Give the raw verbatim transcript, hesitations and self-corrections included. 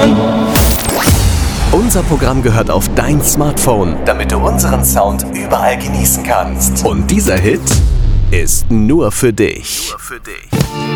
Mann. Unser Programm gehört auf dein Smartphone, damit du unseren Sound überall genießen kannst. Und dieser Hit ist nur für dich. Nur für dich.